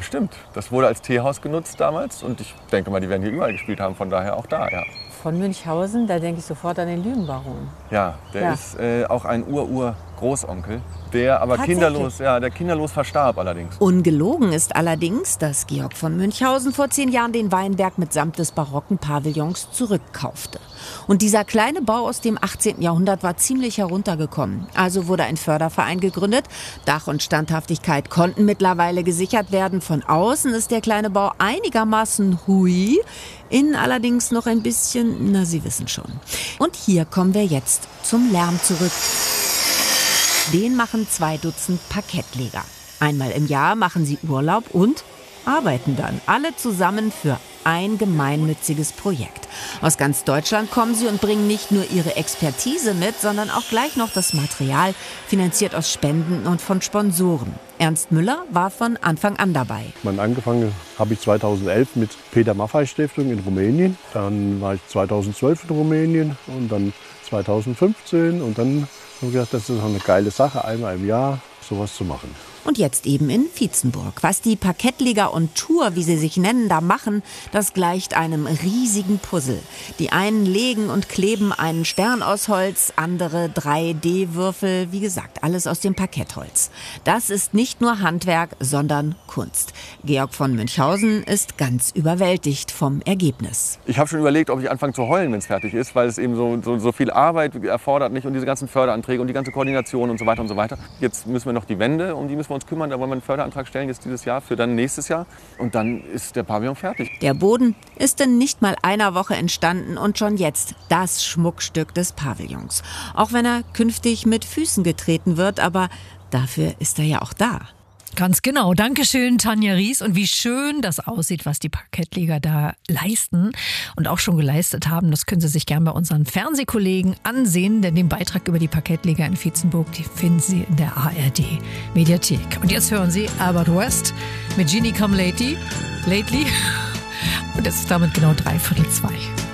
bestimmt. Das wurde als Teehaus genutzt damals und ich denke mal, die werden hier überall gespielt haben, von daher auch da, ja. Von Münchhausen, da denke ich sofort an den Lügenbaron. Ja, der ist auch ein Ur-Ur-Großonkel, der aber kinderlos verstarb allerdings. Ungelogen ist allerdings, dass Georg von Münchhausen vor 10 Jahren den Weinberg mitsamt des barocken Pavillons zurückkaufte. Und dieser kleine Bau aus dem 18. Jahrhundert war ziemlich heruntergekommen. Also wurde ein Förderverein gegründet. Dach und Standhaftigkeit konnten mittlerweile gesichert werden. Von außen ist der kleine Bau einigermaßen hui. Innen allerdings noch ein bisschen, na, Sie wissen schon. Und hier kommen wir jetzt zum Lärm zurück. Den machen 2 Dutzend Parkettleger. Einmal im Jahr machen sie Urlaub und arbeiten dann alle zusammen für ein gemeinnütziges Projekt. Aus ganz Deutschland kommen sie und bringen nicht nur ihre Expertise mit, sondern auch gleich noch das Material, finanziert aus Spenden und von Sponsoren. Ernst Müller war von Anfang an dabei. Angefangen habe ich 2011 mit Peter Maffay Stiftung in Rumänien. Dann war ich 2012 in Rumänien und dann 2015. Und dann habe ich gedacht, das ist eine geile Sache, einmal im Jahr sowas zu machen. Und jetzt eben in Vietzenburg. Was die Parkettleger und Tour, wie sie sich nennen, da machen, das gleicht einem riesigen Puzzle. Die einen legen und kleben einen Stern aus Holz, andere 3D-Würfel, wie gesagt, alles aus dem Parkettholz. Das ist nicht nur Handwerk, sondern Kunst. Georg von Münchhausen ist ganz überwältigt vom Ergebnis. Ich habe schon überlegt, ob ich anfange zu heulen, wenn es fertig ist, weil es eben so viel Arbeit erfordert nicht und diese ganzen Förderanträge und die ganze Koordination und so weiter und so weiter. Jetzt müssen wir noch die Wände, um die müssen wir uns kümmern. Da wollen wir einen Förderantrag stellen jetzt dieses Jahr für dann nächstes Jahr. Und dann ist der Pavillon fertig. Der Boden ist in nicht mal einer Woche entstanden und schon jetzt das Schmuckstück des Pavillons. Auch wenn er künftig mit Füßen getreten wird, aber dafür ist er ja auch da. Ganz genau. Dankeschön, Tanja Ries. Und wie schön das aussieht, was die Parkettleger da leisten und auch schon geleistet haben. Das können Sie sich gerne bei unseren Fernsehkollegen ansehen, denn den Beitrag über die Parkettleger in Vietzenburg, die finden Sie in der ARD-Mediathek. Und jetzt hören Sie Albert West mit Genie Come Lately. Und es ist damit genau 1:45.